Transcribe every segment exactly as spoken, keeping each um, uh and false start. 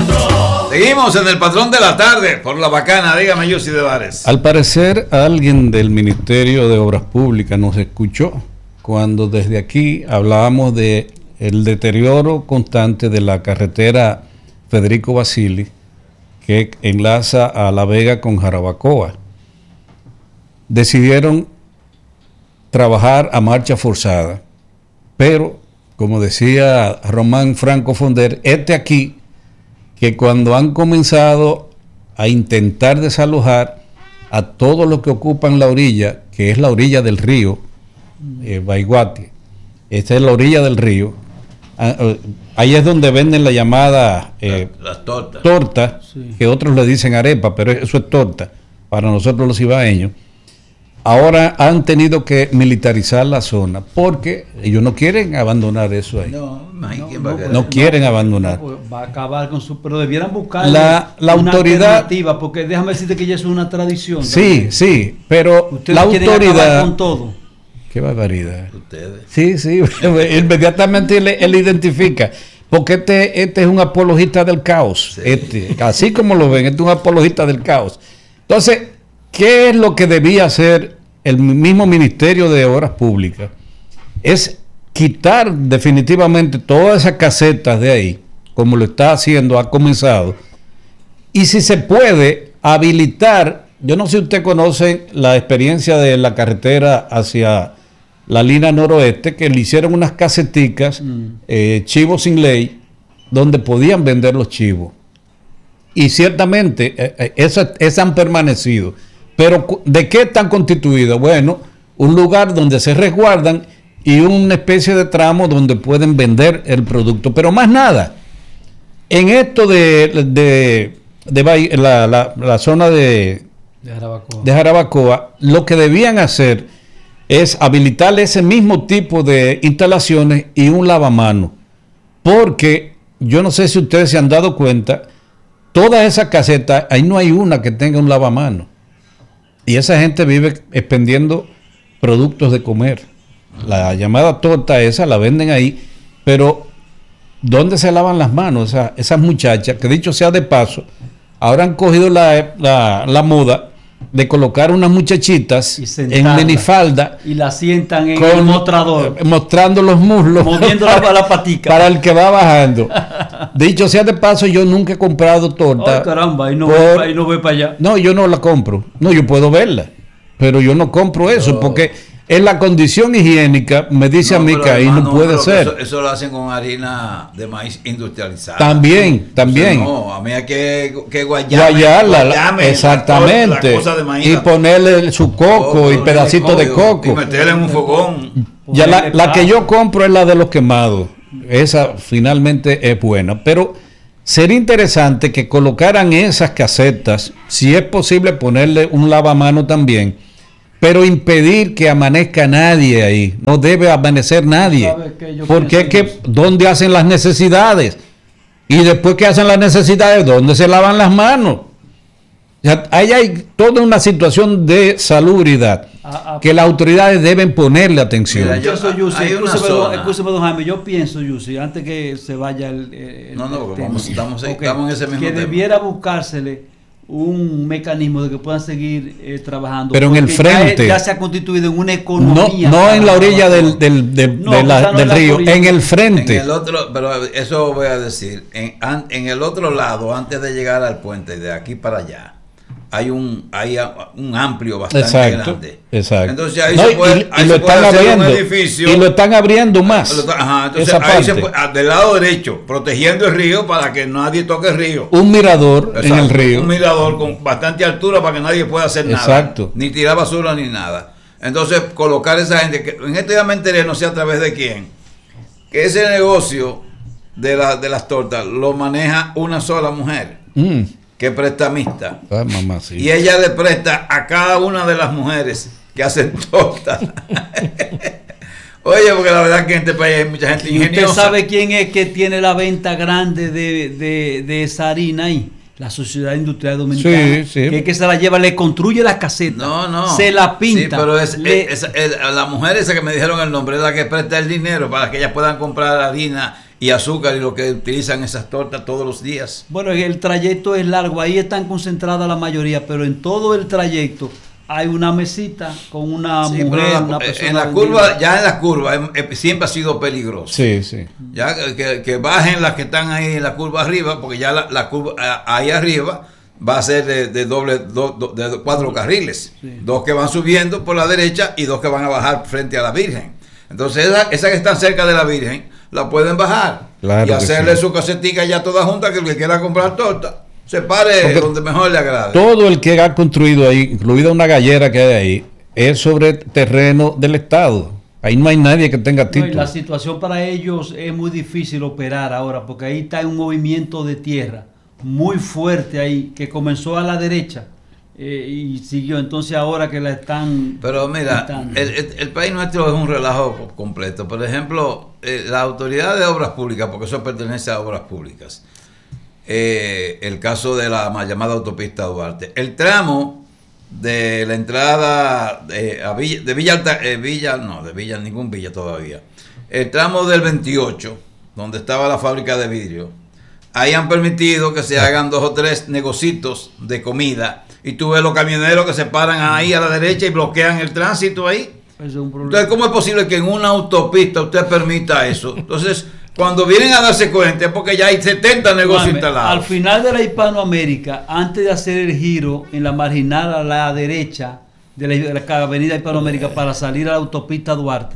Seguimos en el Patrón de la Tarde por La Bacana. Dígame, Yossi de Vares. Al parecer, alguien del Ministerio de Obras Públicas nos escuchó cuando desde aquí hablábamos de el deterioro constante de la carretera Federico Basili, que enlaza a La Vega con Jarabacoa. Decidieron trabajar a marcha forzada, pero, como decía Román Franco Fonder, este aquí, que cuando han comenzado a intentar desalojar a todos los que ocupan la orilla, que es la orilla del río, eh, Baiguati, esta es la orilla del río, ah, ahí es donde venden la llamada eh, las, las tortas, torta, sí. Que otros le dicen arepa, pero eso es torta para nosotros los ibaeños. Ahora han tenido que militarizar la zona porque ellos no quieren abandonar eso ahí. No, no, no, no quieren no, abandonar. No, va a acabar con su... Pero debieran buscar la, la una autoridad, alternativa, porque déjame decirte que ya es una tradición. Sí, también. Sí, pero ustedes la autoridad... con todo. Qué barbaridad. Ustedes. Sí, sí, inmediatamente él, él identifica. Porque este, este es un apologista del caos. Sí. Este, así como lo ven, este es un apologista del caos. Entonces... ¿qué es lo que debía hacer el mismo Ministerio de Obras Públicas? Es quitar definitivamente todas esas casetas de ahí, como lo está haciendo, ha comenzado, y si se puede habilitar. Yo no sé si usted conoce la experiencia de la carretera hacia la línea noroeste, que le hicieron unas caseticas, mm. eh, chivos sin ley, donde podían vender los chivos, y ciertamente eh, esas, esas han permanecido. Pero ¿de qué están constituidas? Bueno, un lugar donde se resguardan y una especie de tramo donde pueden vender el producto, pero más nada. En esto de, de, de la, la, la zona de, de, Jarabacoa. de Jarabacoa, lo que debían hacer es habilitar ese mismo tipo de instalaciones y un lavamano, porque yo no sé si ustedes se han dado cuenta, todas esas casetas, ahí no hay una que tenga un lavamano. Y esa gente vive expendiendo productos de comer. La llamada torta esa la venden ahí, pero ¿dónde se lavan las manos? O sea, esas muchachas, que dicho sea de paso, ahora han cogido la, la, la moda de colocar unas muchachitas en minifalda y la sientan en con, el mostrador, eh, mostrando los muslos, moviendo la, la patica para el que va bajando. Dicho sea de paso, yo nunca he comprado torta. Oh, caramba, y no, por, ve, y no ve para allá. No, yo no la compro. No, yo puedo verla, pero yo no compro eso, no. Porque en la condición higiénica me dice no, a mí que ahí no puede ser. Eso, eso lo hacen con harina de maíz industrializada. También, también. Entonces, no, a mí hay que, que guayarla. Guayarla, guayame, exactamente. La, la y ponerle su coco, coco y pedacitos de coco. Y meterle en un fogón. Ya la, la que yo compro es la de los quemados. Esa finalmente es buena. Pero sería interesante que colocaran esas casetas, si es posible ponerle un lavamano también, pero impedir que amanezca nadie ahí. No debe amanecer nadie. Porque es que, ¿dónde hacen las necesidades? Y después que hacen las necesidades, ¿dónde se lavan las manos? O sea, ahí hay toda una situación de salubridad ah, ah, que las autoridades deben ponerle atención. Mira, yo soy Yusi, escúcheme, don Jaime, yo pienso, Yusi, antes que se vaya el, el no, no, el vamos, estamos, okay, estamos en ese mismo que tema. Debiera buscársele un mecanismo de que puedan seguir eh, trabajando, pero en el frente ya, ya se ha constituido en una economía, no, no en la orilla del, del, del, no, de la, del río, orilla, en el frente, en el otro, pero eso voy a decir, en, en el otro lado, antes de llegar al puente, de aquí para allá, hay un hay un amplio bastante exacto, grande. Exacto. Entonces ahí no, se puede, y, ahí y se lo puede están hacer abriendo, un edificio. Y lo están abriendo más. Ajá, entonces ahí parte. se puede, del lado derecho, protegiendo el río para que nadie toque el río. Un mirador exacto, en el río. Un mirador con bastante altura para que nadie pueda hacer nada. Exacto. Ni tirar basura ni nada. Entonces colocar esa gente, que en este día me enteré, no sé a través de quién, que ese negocio de, la, de las tortas lo maneja una sola mujer. Mm. Que es prestamista. Ah, mamá, sí. Y ella le presta a cada una de las mujeres que hacen tortas. Oye, porque la verdad que en este país hay mucha gente ingeniosa. ¿Y usted sabe quién es que tiene la venta grande de, de, de esa harina ahí? La Sociedad Industrial Dominicana. Sí, sí. Que es que se la lleva, le construye las casetas. No, no. Se la pinta. Sí, pero es, le, es, es, es la mujer esa que me dijeron el nombre es la que presta el dinero para que ellas puedan comprar harina y azúcar y lo que utilizan esas tortas todos los días. Bueno, el trayecto es largo, ahí están concentradas la mayoría, pero en todo el trayecto hay una mesita con una sí, mujer, la, una persona. En la curva, ya en la curva eh, siempre ha sido peligroso. Sí, sí. Ya que, que bajen las que están ahí en la curva arriba, porque ya la, la curva ahí arriba va a ser de, de doble, do, do, de cuatro carriles. Sí. Dos que van subiendo por la derecha y dos que van a bajar frente a la Virgen. Entonces esas esa que están cerca de la Virgen la pueden bajar claro y hacerle sí. su casetica ya toda junta, que el que quiera comprar torta se pare porque donde mejor le agrade. Todo el que ha construido ahí, incluida una gallera que hay ahí, es sobre terreno del Estado. Ahí no hay nadie que tenga título. No, y la situación para ellos es muy difícil operar ahora, porque ahí está un movimiento de tierra muy fuerte ahí, que comenzó a la derecha eh, y siguió. Entonces ahora que la están... Pero mira, el, el, el país nuestro es un relajo completo. Por ejemplo, eh, la autoridad de obras públicas, porque eso pertenece a obras públicas, eh, el caso de la mal llamada autopista Duarte, el tramo de la entrada de, a Villa, de Villa Alta, eh, Villa, no, de Villa, ningún Villa todavía, el tramo del veintiocho, donde estaba la fábrica de vidrio, ahí han permitido que se hagan dos o tres negocitos de comida, y tú ves los camioneros que se paran ahí a la derecha y bloquean el tránsito ahí. Es un problema. Entonces, ¿cómo es posible que en una autopista usted permita eso? Entonces, cuando vienen a darse cuenta es porque ya hay setenta negocios Mame, instalados. Al final de la Hispanoamérica, antes de hacer el giro en la marginal a la derecha de la, de la avenida Hispanoamérica para salir a la autopista Duarte,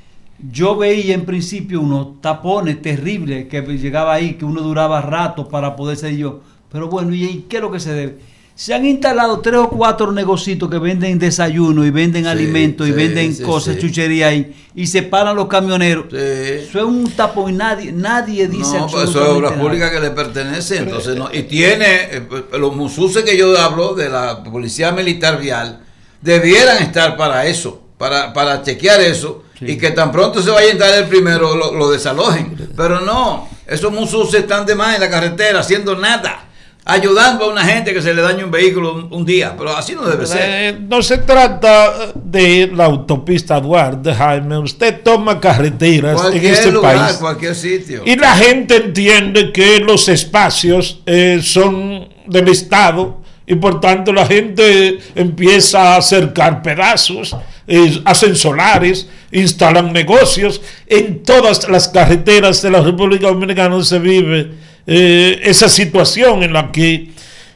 yo veía en principio unos tapones terribles que llegaba ahí, que uno duraba rato para poder salir yo. Pero bueno, ¿y qué es lo que se debe? Se han instalado tres o cuatro negocios que venden desayuno y venden sí, alimentos sí, y venden sí, cosas, sí. chuchería ahí, y se paran los camioneros. Sí. Eso es un tapón y nadie, nadie dice no, pues eso es obra pública que le pertenece. Pero, entonces no, y tiene eh, los mususes que yo hablo de la Policía Militar Vial, debieran estar para eso, para, para chequear eso, sí. y que tan pronto se vaya a entrar el primero lo, lo desalojen. Pero no, esos mususes están de más en la carretera haciendo nada, ayudando a una gente que se le dañe un vehículo un, un día, pero así no debe ser. Eh, no se trata de la autopista Duarte, Jaime. Usted toma carreteras cualquier en este lugar, país, cualquier sitio, y la gente entiende que los espacios eh, son del Estado, y por tanto la gente empieza a acercar pedazos, eh, hacen solares, instalan negocios. En todas las carreteras de la República Dominicana se vive Eh, esa situación en la que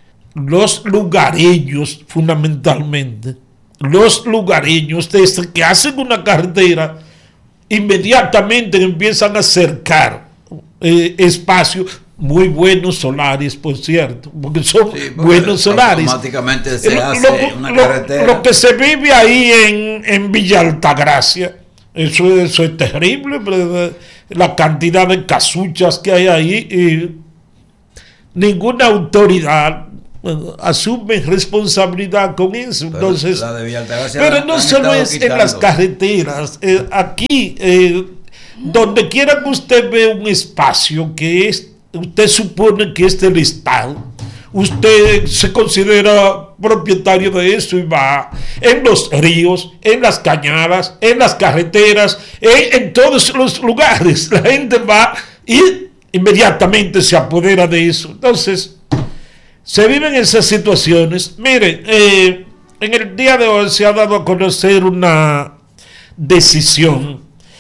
los lugareños, fundamentalmente, los lugareños, desde que hacen una carretera, inmediatamente empiezan a acercar eh, espacios muy buenos solares, por cierto, porque son sí, porque buenos solares. Automáticamente se lo, hace lo, una lo, carretera. Lo que se vive ahí en, en Villa Altagracia, eso, eso es terrible, pero la cantidad de casuchas que hay ahí, y ninguna autoridad bueno, asume responsabilidad con eso. Pero entonces, la de pero no solo es quitando. En las carreteras, eh, aquí, eh, donde quiera que usted vea un espacio que es, usted supone que es del Estado, usted se considera propietario de eso y va en los ríos, en las cañadas, en las carreteras, en, en todos los lugares. La gente va y inmediatamente se apodera de eso. Entonces, se viven esas situaciones. Miren, eh, en el día de hoy se ha dado a conocer una decisión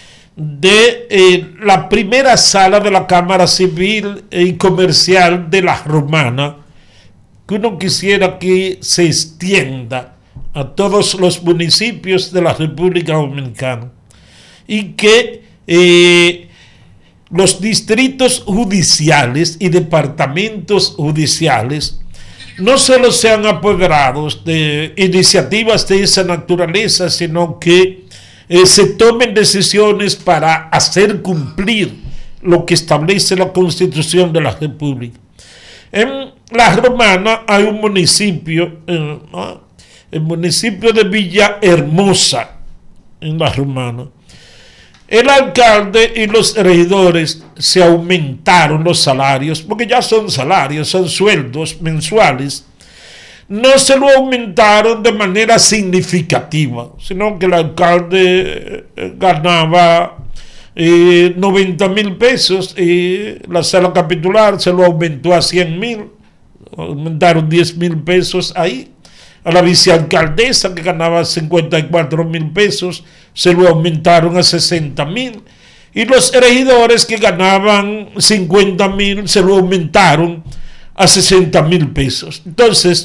de eh, la primera sala de la Cámara Civil y Comercial de La Romana, que uno quisiera que se extienda a todos los municipios de la República Dominicana, y que eh, los distritos judiciales y departamentos judiciales no solo sean apoderados de iniciativas de esa naturaleza, sino que eh, se tomen decisiones para hacer cumplir lo que establece la Constitución de la República. En La Romana hay un municipio, eh, ¿no? el municipio de Villahermosa, en La Romana. El alcalde y los regidores se aumentaron los salarios, porque ya son salarios, son sueldos mensuales. No se lo aumentaron de manera significativa, sino que el alcalde ganaba eh, noventa mil pesos, y la sala capitular se lo aumentó a cien mil, aumentaron diez mil pesos ahí. A la vicealcaldesa, que ganaba cincuenta y cuatro mil pesos, se lo aumentaron a sesenta mil. Y los regidores, que ganaban cincuenta mil, se lo aumentaron a sesenta mil pesos. Entonces,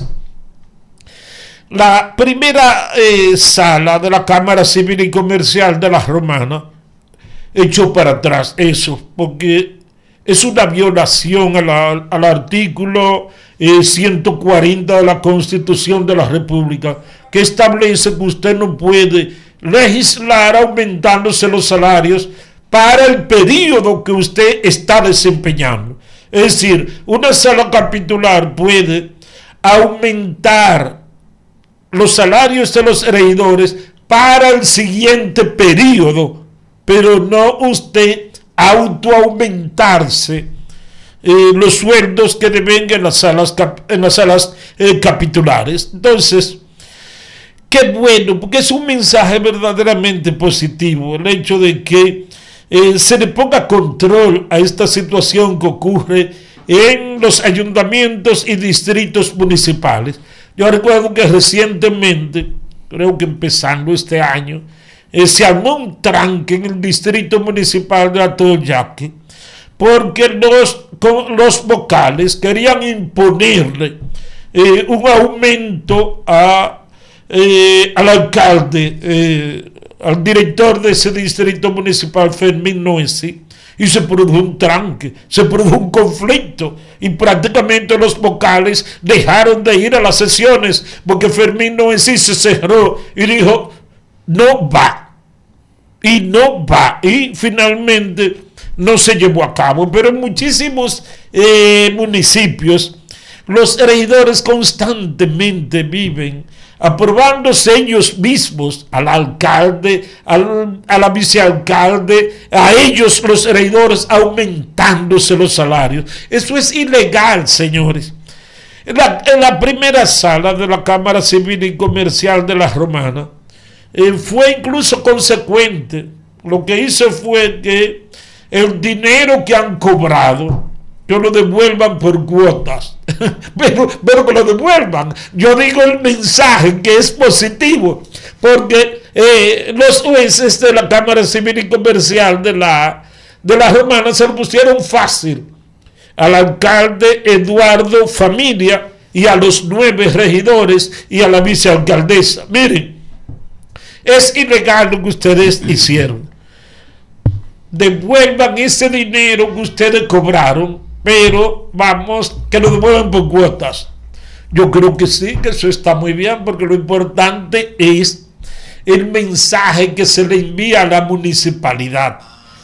la primera eh, sala de la Cámara Civil y Comercial de la Romana echó para atrás eso, porque es una violación a la, al artículo eh, ciento cuarenta de la Constitución de la República, que establece que usted no puede legislar aumentándose los salarios para el periodo que usted está desempeñando. Es decir, una sala capitular puede aumentar los salarios de los regidores para el siguiente periodo, pero no usted autoaumentarse eh, los sueldos que devengan en las salas, en las salas eh, capitulares. Entonces, qué bueno, porque es un mensaje verdaderamente positivo el hecho de que eh, se le ponga control a esta situación que ocurre en los ayuntamientos y distritos municipales. Yo recuerdo que recientemente, creo que empezando este año, eh, se armó un tranque en el distrito municipal de Atoyaque, porque los, los vocales querían imponerle eh, un aumento a, eh, al alcalde, eh, al director de ese distrito municipal, Fermín Noesi, y se produjo un tranque, se produjo un conflicto, y prácticamente los vocales dejaron de ir a las sesiones, porque Fermín Noesi se cerró y dijo, no va, y no va, y finalmente no se llevó a cabo. Pero en muchísimos eh, municipios, los regidores constantemente viven aprobándose ellos mismos, al alcalde, al, a la vicealcalde, a ellos los regidores aumentándose los salarios. Eso es ilegal, señores. En la, en la primera sala de la Cámara Civil y Comercial de la Romana eh, fue incluso consecuente. Lo que hizo fue que el dinero que han cobrado, que lo devuelvan por cuotas, pero, pero que lo devuelvan. Yo digo el mensaje que es positivo, porque eh, los jueces de la Cámara Civil y Comercial de la, de la Romana se lo pusieron fácil al alcalde Eduardo Familia y a los nueve regidores y a la vicealcaldesa. Miren, es ilegal lo que ustedes hicieron. Devuelvan ese dinero que ustedes cobraron, pero vamos, que lo devuelvan por cuotas. Yo creo que sí, que eso está muy bien, porque lo importante es el mensaje que se le envía a la municipalidad,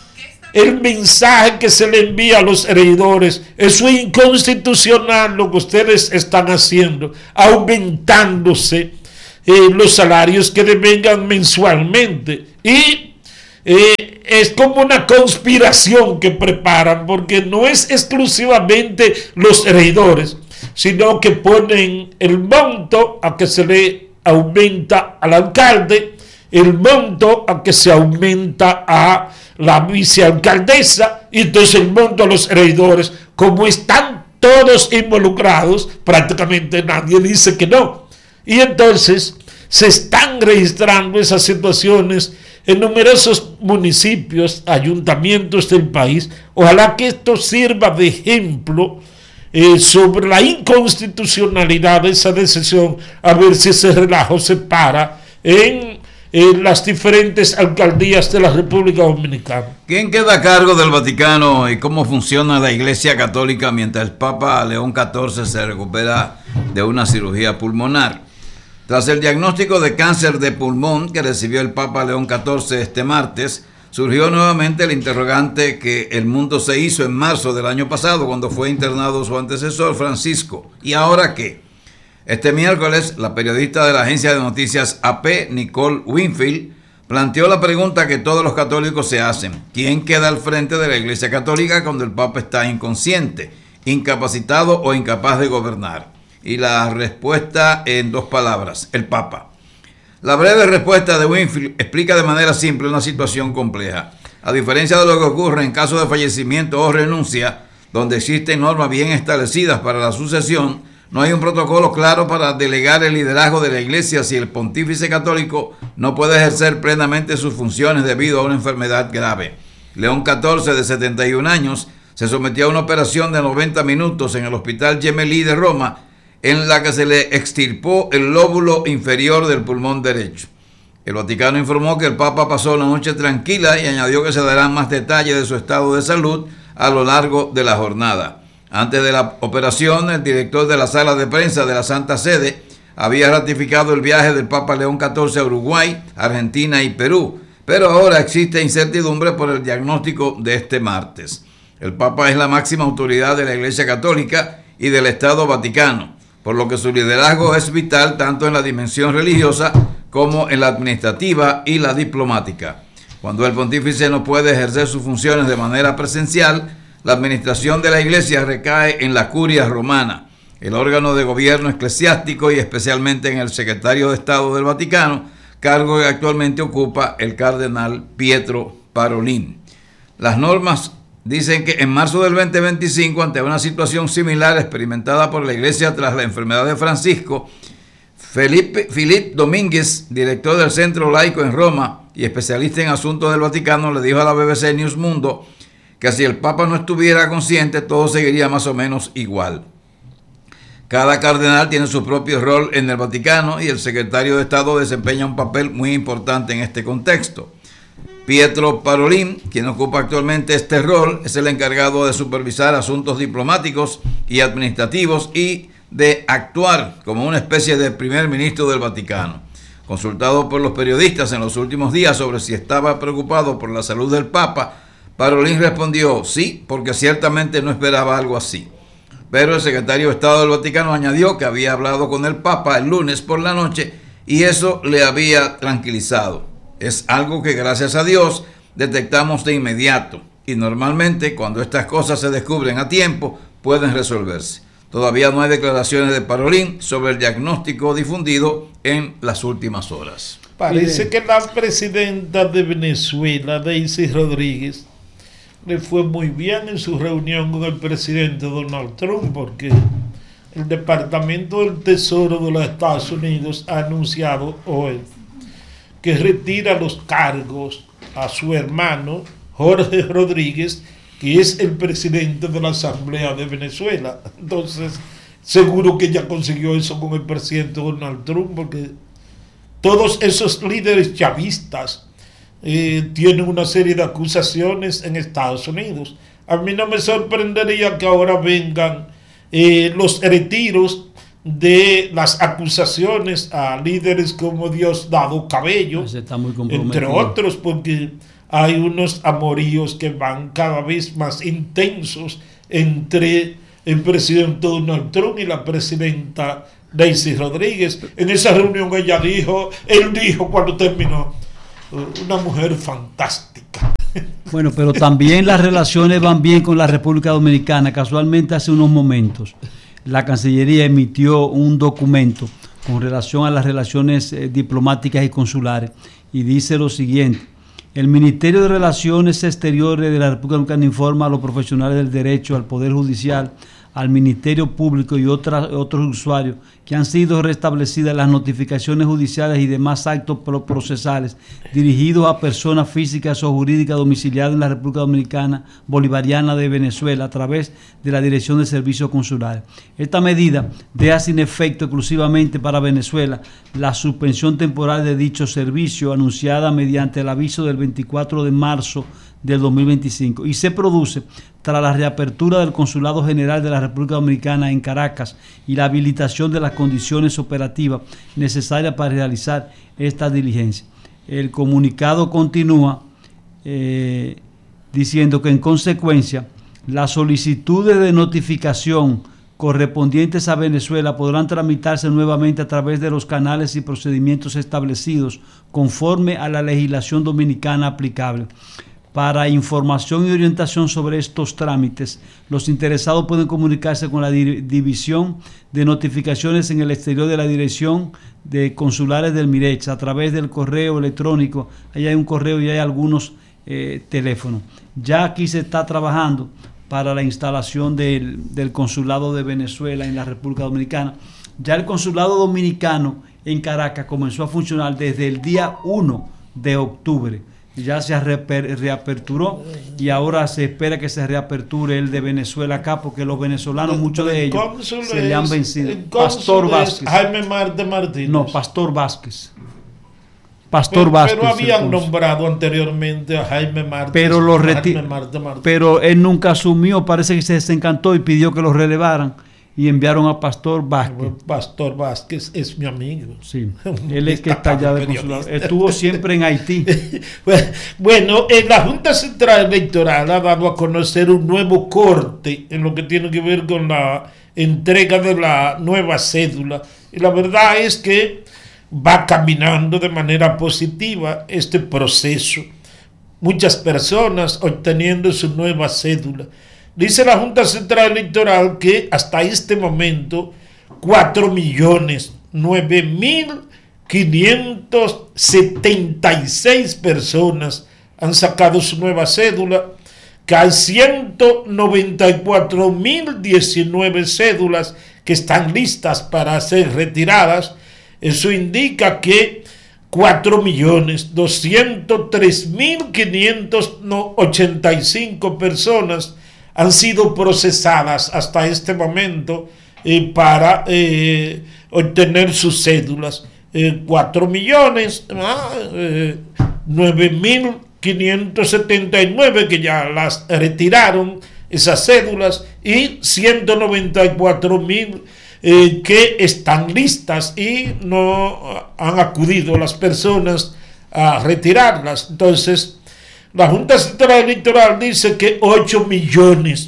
el mensaje que se le envía a los regidores. Eso es inconstitucional lo que ustedes están haciendo, aumentándose eh, los salarios que devengan mensualmente. Y Eh, es como una conspiración que preparan, porque no es exclusivamente los regidores, sino que ponen el monto a que se le aumenta al alcalde, el monto a que se aumenta a la vicealcaldesa, y entonces el monto a los regidores. Como están todos involucrados, prácticamente nadie dice que no, y entonces se están registrando esas situaciones en numerosos municipios, ayuntamientos del país. Ojalá que esto sirva de ejemplo eh, sobre la inconstitucionalidad de esa decisión, a ver si ese relajo se para en, en las diferentes alcaldías de la República Dominicana. ¿Quién queda a cargo del Vaticano y cómo funciona la Iglesia Católica mientras el Papa León catorce se recupera de una cirugía pulmonar? Tras el diagnóstico de cáncer de pulmón que recibió el Papa León catorce este martes, surgió nuevamente el interrogante que el mundo se hizo en marzo del año pasado, cuando fue internado su antecesor Francisco. ¿Y ahora qué? Este miércoles, la periodista de la agencia de noticias A P, Nicole Winfield, planteó la pregunta que todos los católicos se hacen: ¿quién queda al frente de la Iglesia Católica cuando el Papa está inconsciente, incapacitado o incapaz de gobernar? Y la respuesta en dos palabras: el Papa. La breve respuesta de Winfield explica de manera simple una situación compleja. A diferencia de lo que ocurre en caso de fallecimiento o renuncia, donde existen normas bien establecidas para la sucesión, no hay un protocolo claro para delegar el liderazgo de la Iglesia si el pontífice católico no puede ejercer plenamente sus funciones debido a una enfermedad grave. León catorce, de setenta y un años, se sometió a una operación de noventa minutos en el Hospital Gemelli de Roma, en la que se le extirpó el lóbulo inferior del pulmón derecho. El Vaticano informó que el Papa pasó una noche tranquila y añadió que se darán más detalles de su estado de salud a lo largo de la jornada. Antes de la operación, el director de la sala de prensa de la Santa Sede había ratificado el viaje del Papa León catorce a Uruguay, Argentina y Perú, pero ahora existe incertidumbre por el diagnóstico de este martes. El Papa es la máxima autoridad de la Iglesia Católica y del Estado Vaticano, por lo que su liderazgo es vital tanto en la dimensión religiosa como en la administrativa y la diplomática. Cuando el pontífice no puede ejercer sus funciones de manera presencial, la administración de la Iglesia recae en la Curia Romana, el órgano de gobierno eclesiástico, y especialmente en el secretario de Estado del Vaticano, cargo que actualmente ocupa el cardenal Pietro Parolin. Las normas dicen que en marzo del veinte veinticinco, ante una situación similar experimentada por la Iglesia tras la enfermedad de Francisco, Felipe, Philippe Domínguez, director del Centro Laico en Roma y especialista en asuntos del Vaticano, le dijo a la B B C News Mundo que si el Papa no estuviera consciente, todo seguiría más o menos igual. Cada cardenal tiene su propio rol en el Vaticano y el secretario de Estado desempeña un papel muy importante en este contexto. Pietro Parolin, quien ocupa actualmente este rol, es el encargado de supervisar asuntos diplomáticos y administrativos y de actuar como una especie de primer ministro del Vaticano. Consultado por los periodistas en los últimos días sobre si estaba preocupado por la salud del Papa, Parolin respondió sí, porque ciertamente no esperaba algo así. Pero el secretario de Estado del Vaticano añadió que había hablado con el Papa el lunes por la noche y eso le había tranquilizado. Es algo que gracias a Dios detectamos de inmediato y normalmente cuando estas cosas se descubren a tiempo pueden resolverse. Todavía no hay declaraciones de Parolin sobre el diagnóstico difundido en las últimas horas. Parece que la presidenta de Venezuela, Daisy Rodríguez, le fue muy bien en su reunión con el presidente Donald Trump, porque el Departamento del Tesoro de los Estados Unidos ha anunciado hoy que retira los cargos a su hermano Jorge Rodríguez, que es el presidente de la Asamblea de Venezuela. Entonces, seguro que ya consiguió eso con el presidente Donald Trump, porque todos esos líderes chavistas eh, tienen una serie de acusaciones en Estados Unidos. A mí no me sorprendería que ahora vengan eh, los retiros de las acusaciones a líderes como Diosdado Cabello, entre otros, porque hay unos amoríos que van cada vez más intensos entre el presidente Donald Trump y la presidenta Daisy Rodríguez. En esa reunión ella dijo, él dijo cuando terminó, una mujer fantástica. Bueno, pero también las relaciones van bien con la República Dominicana. Casualmente hace unos momentos la Cancillería emitió un documento con relación a las relaciones eh, diplomáticas y consulares y dice lo siguiente: el Ministerio de Relaciones Exteriores de la República Dominicana informa a los profesionales del derecho, al Poder Judicial, al Ministerio Público y otras, otros usuarios que han sido restablecidas las notificaciones judiciales y demás actos procesales dirigidos a personas físicas o jurídicas domiciliadas en la República Dominicana Bolivariana de Venezuela a través de la Dirección de Servicios Consulares. Esta medida deja sin efecto exclusivamente para Venezuela la suspensión temporal de dicho servicio anunciada mediante el aviso del veinticuatro de marzo del dos mil veinticinco y se produce tras la reapertura del Consulado General de la República Dominicana en Caracas y la habilitación de las condiciones operativas necesarias para realizar esta diligencia. El comunicado continúa eh, diciendo que en consecuencia las solicitudes de notificación correspondientes a Venezuela podrán tramitarse nuevamente a través de los canales y procedimientos establecidos conforme a la legislación dominicana aplicable. Para información y orientación sobre estos trámites, los interesados pueden comunicarse con la División de Notificaciones en el Exterior de la Dirección de Consulares del Mirecha a través del correo electrónico. Ahí hay un correo y hay algunos eh, teléfono. Ya aquí se está trabajando para la instalación del, del consulado de Venezuela en la República Dominicana. Ya el consulado dominicano en Caracas comenzó a funcionar desde el día uno de octubre. Ya se reaper, reaperturó y ahora se espera que se reaperture el de Venezuela acá, porque los venezolanos, muchos de ellos, se le han vencido. Pastor Vázquez. Jaime Marte Martínez. No, Pastor Vázquez. Pastor pero, Vázquez. Pero habían nombrado anteriormente a Jaime Marte. Pero, lo reti- Marte pero él nunca asumió, parece que se desencantó y pidió que lo relevaran. Y enviaron a Pastor Vázquez. Pastor Vázquez es mi amigo. Sí, él es que está allá de consulado. Estuvo siempre en Haití. Bueno, eh, la Junta Central Electoral ha dado a conocer un nuevo corte en lo que tiene que ver con la entrega de la nueva cédula. Y la verdad es que va caminando de manera positiva este proceso. Muchas personas obteniendo su nueva cédula. Dice la Junta Central Electoral que hasta este momento cuatro millones nueve mil quinientos setenta y seis personas han sacado su nueva cédula, que hay ciento noventa y cuatro mil diecinueve cédulas que están listas para ser retiradas. Eso indica que cuatro millones doscientos tres mil quinientos ochenta y cinco personas han sido procesadas hasta este momento eh, para eh, obtener sus cédulas. Eh, cuatro millones, eh, nueve mil quinientos setenta y nueve que ya las retiraron, esas cédulas, y ciento noventa y cuatro mil eh, que están listas y no han acudido las personas a retirarlas. Entonces, la Junta Central Electoral dice que ocho millones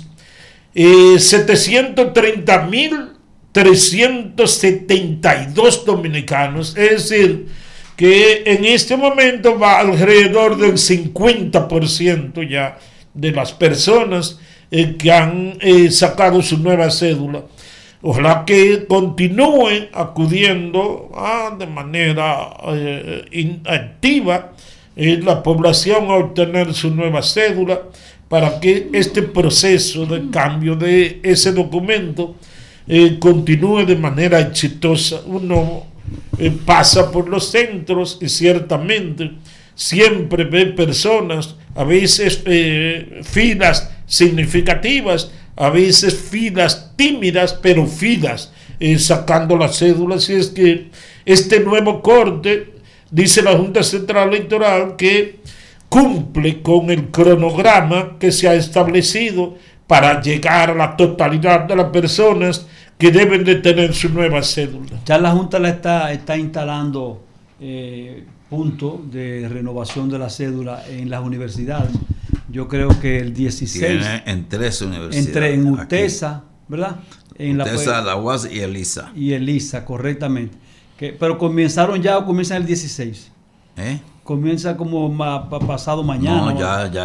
setecientos treinta mil trescientos setenta y dos dominicanos, es decir, que en este momento va alrededor del cincuenta por ciento ya de las personas eh, que han eh, sacado su nueva cédula. Ojalá que continúen acudiendo ah, de manera eh, activa eh, la población a obtener su nueva cédula, para que este proceso de cambio de ese documento eh, continúe de manera exitosa. Uno eh, pasa por los centros y ciertamente siempre ve personas, a veces eh, filas significativas, a veces filas tímidas, pero filas eh, sacando las cédulas. Y es que este nuevo corte, dice la Junta Central Electoral, que cumple con el cronograma que se ha establecido para llegar a la totalidad de las personas que deben de tener su nueva cédula. Ya la Junta la está, está instalando eh, puntos de renovación de la cédula en las universidades. Yo creo que el dieciséis... Tiene en tres universidades. Entre en UTESA, ¿verdad? En UTESA, la, la U A S y el I S A. Y el I S A, correctamente. Que, pero comenzaron ya o comienzan el dieciséis. ¿Eh? Comienza como ma, pa, pasado mañana. No, ya, ya.